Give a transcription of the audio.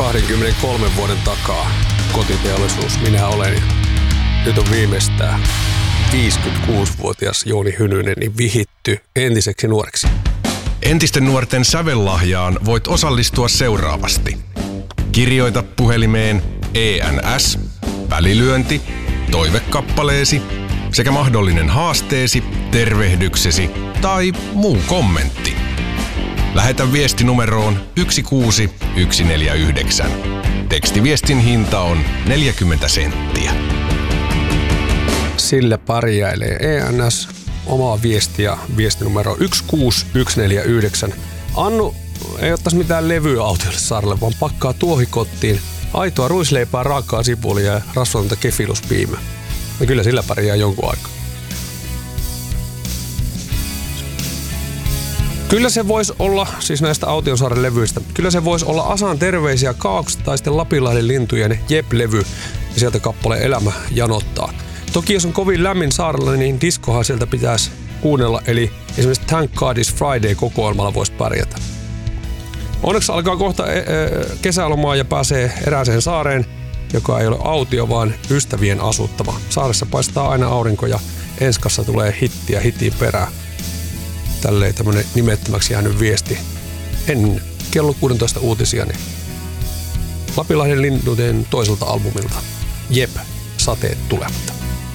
23 vuoden takaa kotiteollisuus minä olen. Nyt on viimeistään 56-vuotias Jouni Hynynen niin vihitty entiseksi nuoreksi. Entisten nuorten sävellahjaan voit osallistua seuraavasti. Kirjoita puhelimeen ENS, välilyönti, toivekappaleesi sekä mahdollinen haasteesi, tervehdyksesi tai muu kommentti. Lähetä viesti numeroon 16149. Tekstiviestin hinta on 40 senttiä. Sillä pärjäilee ENS omaa viestiä, viestinumero 16149. Annu ei ottaisi mitään levyä autiolle saarelle, vaan pakkaa tuohikottiin aitoa ruisleipää, raakaa sipulia ja rasvatonta kefiluspiimää. Ja kyllä sillä pärjää jonkun aikaa. Kyllä se voisi olla, siis näistä Autiosaaren levyistä, kyllä se voisi olla Asan terveisiä Kaakstaisten Lapinlahden lintujen Jep-levy ja sieltä kappale Elämä janottaa. Toki jos on kovin lämmin saarella, niin diskohan sieltä pitäisi kuunnella, eli esimerkiksi Thank God It's Friday-kokoelmalla voisi pärjätä. Onneksi alkaa kohta kesälomaa ja pääsee erääseen saareen, joka ei ole autio, vaan ystävien asuttama. Saaressa paistaa aina aurinko ja enskassa tulee hittiä hitiin perään. Tälleen tämmönen nimettömäksi jäänyt viesti. Ennen kello 16 uutisia, niin Lapinlahden lintujen toiselta albumilta. Jep, sateet tulevat.